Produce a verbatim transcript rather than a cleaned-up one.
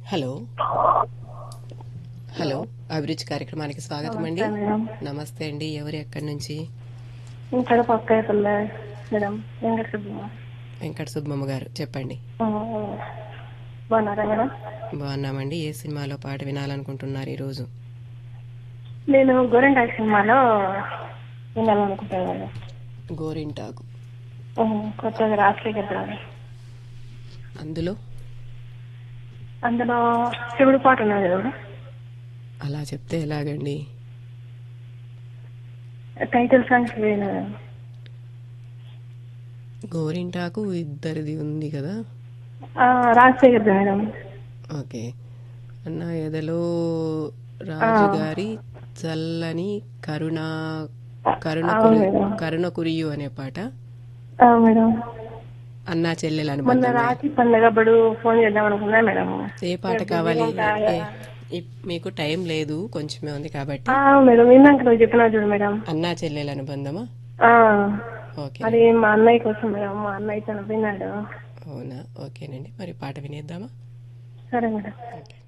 Hello hello అభిరుచి కార్యక్రమానికి స్వాగతం అండి. నమస్తే మేడం. నమస్తే అండి. ఎవరు ఎక్కడి నుంచి? ఇక్కడ పక్క మేడం వెంకట సుబ్బమ్మ. వెంకట సుబ్బమ్మ గారు చెప్పండి. బాగున్నారా మేడం? బాగున్నామండి. ఏ సినిమాలో పాట వినాలనుకుంటున్నారు ఈరోజు? నేను గోరెంటాకు సినిమాలో వినాలనుకుంటాను మేడం. గోరింటాకు కొత్తగా రాజశేఖర్ గారు అందులో అందులో శివుడు పాట ఉన్నది కదా. అలా చెప్తే ఎలాగండి? టైటిల్ సాంగ్స్ గోరింటాకు ఇద్దరిది ఉంది కదా. రాజశేఖర్ మేడం. ఓకే. అన్న ఎదలో రాజుగారి చల్లని కరుణ కరుణ కరుణ కురియు అనే పాట మేడం. అన్నా చెల్లెలు అని మొన్న రాత్రి పండగప్పుడు ఫోన్ చేద్దాం అనుకున్నా మేడం. ఏ పాట కావాలి? మీకు టైం లేదు, కొంచెమే ఉంది కాబట్టి. మేడం ఇందాక నువ్వు చెప్పినా చూడు మేడం, అన్నా చెల్లెలు అనుబంధమా? ఓకే. అది మా అన్నయ్య కోసం మేడం. మా అన్నయ్య చనిపోయినాడు. అవునా? ఓకేనండి. మరి పాట వినేద్దామా? సరే మేడం. ఓకే.